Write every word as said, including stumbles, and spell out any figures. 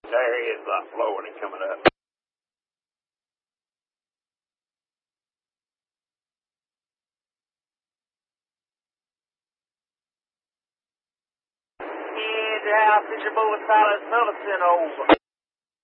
There he is, uh, flowing and coming up. Yeah, Fisher Boy Silas Millicent over.